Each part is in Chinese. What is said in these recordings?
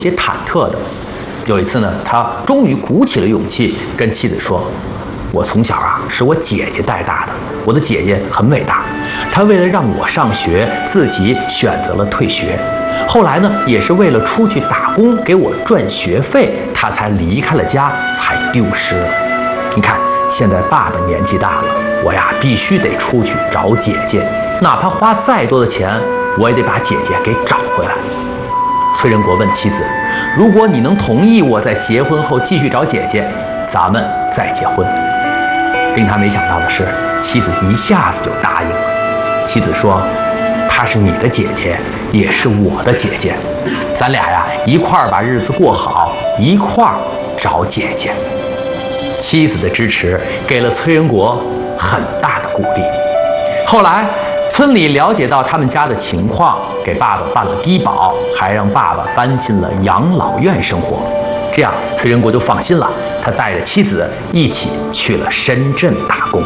些忐忑的。有一次呢，他终于鼓起了勇气，跟妻子说：“我从小是我姐姐带大的，我的姐姐很伟大，她为了让我上学，自己选择了退学。后来呢，也是为了出去打工给我赚学费，她才离开了家，才丢失了。你看，现在爸爸年纪大了，我必须得出去找姐姐，哪怕花再多的钱，我也得把姐姐给找回来。”崔仁国问妻子：“如果你能同意我在结婚后继续找姐姐，咱们再结婚。”令他没想到的是，妻子一下子就答应了。妻子说：“她是你的姐姐，也是我的姐姐，咱俩一块儿把日子过好，一块儿找姐姐。”妻子的支持给了崔仁国很大的鼓励。后来村里了解到他们家的情况，给爸爸办了低保，还让爸爸搬进了养老院生活。这样崔仁国就放心了，他带着妻子一起去了深圳打工。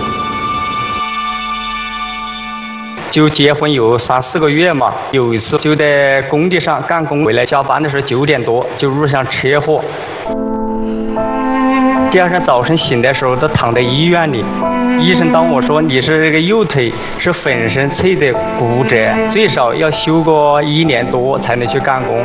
就结婚有3、4个月嘛，有一次就在工地上干工，回来下班的时候9点多，就遇上车祸。第二天早晨醒的时候都躺在医院里，医生当我说你是这个右腿是粉身碎的骨折，最少要休个1年多才能去干工。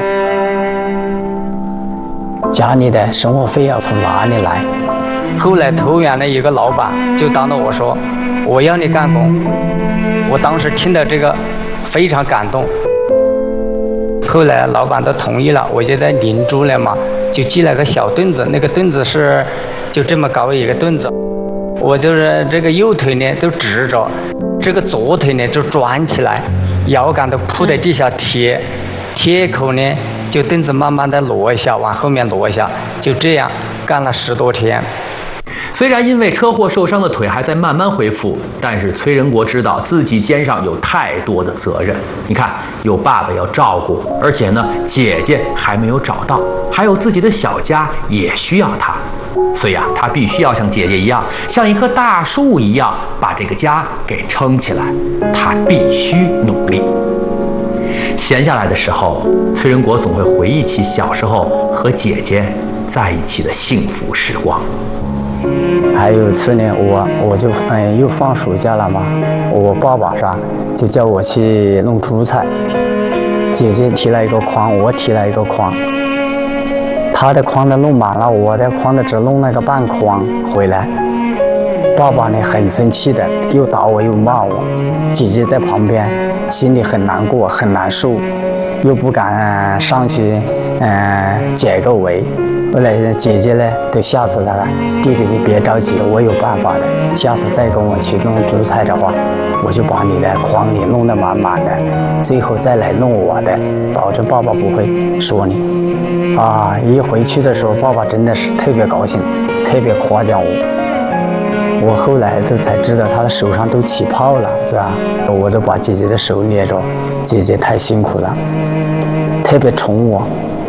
家里的生活费要从哪里来？ 后来投园的一个老板就当着我说我要你干工，我当时听到这个非常感动。后来老板都同意了，我就在邻住了嘛，就寄了个小凳子，那个凳子是就这么高一个凳子，我就是这个右腿呢都直着，这个左腿呢就转起来，腰杆都铺在地下贴口呢，就凳子慢慢的挪一下，往后面挪一下，就这样干了10多天。 虽然因为车祸受伤的腿还在慢慢恢复，但是崔仁国知道自己肩上有太多的责任。你看，有爸爸要照顾，而且呢，姐姐还没有找到，还有自己的小家也需要他。所以他必须要像姐姐一样，像一棵大树一样，把这个家给撑起来。他必须努力。闲下来的时候，崔仁国总会回忆起小时候和姐姐在一起的幸福时光。 还有一次呢，我就又放暑假了嘛，我爸爸就叫我去弄猪菜，姐姐提了一个筐，我提了一个筐，他的筐都弄满了，我的筐都只弄了个半筐回来。爸爸呢很生气的，又打我又骂我，姐姐在旁边心里很难过很难受，又不敢上去解个围。后来姐姐呢都吓死他了，弟弟你别着急，我有办法的，下次再跟我去弄猪菜的话，我就把你的筐里弄得满满的，最后再来弄我的，保证爸爸不会说你。一回去的时候，爸爸真的是特别高兴，特别夸奖我。我后来才知道他的手上都起泡了，是吧？我就把姐姐的手捏着，姐姐太辛苦了，特别宠我，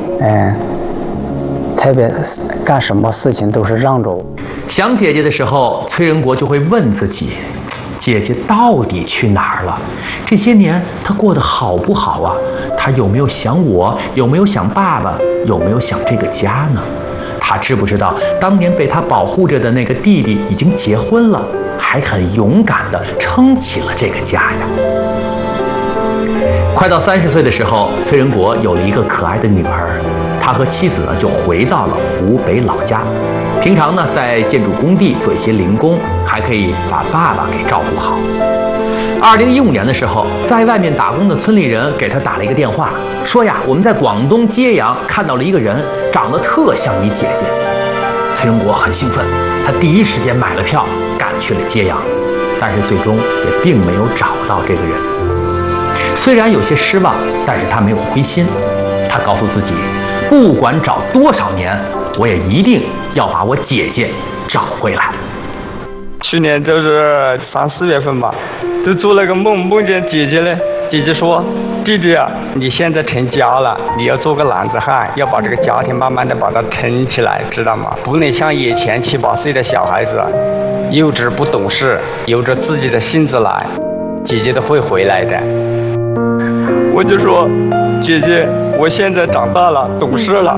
特别干什么事情都是让着我。 想姐姐的时候，崔仁国就会问自己，姐姐到底去哪儿了？这些年她过得好不好啊？她有没有想我？有没有想爸爸？有没有想这个家呢？她知不知道当年被她保护着的那个弟弟已经结婚了，还很勇敢地撑起了这个家呀？快到30岁的时候，崔仁国有了一个可爱的女儿，他和妻子呢就回到了湖北老家。平常呢在建筑工地做一些零工，还可以把爸爸给照顾好。2015年的时候，在外面打工的村里人给他打了一个电话，说我们在广东揭阳看到了一个人，长得特像你姐姐。崔仁国很兴奋，他第一时间买了票赶去了揭阳，但是最终也并没有找到这个人。虽然有些失望，但是他没有灰心。他告诉自己，不管找多少年，我也一定要把我姐姐找回来。 去年就是3、4月份吧，就做了个梦，梦见姐姐呢。姐姐说：“弟弟啊，你现在成家了，你要做个男子汉，要把这个家庭慢慢的把它撑起来，知道吗？不能像以前7、8岁的小孩子，幼稚不懂事，由着自己的性子来，姐姐都会回来的。”我就说：“姐姐，我现在长大了，懂事了，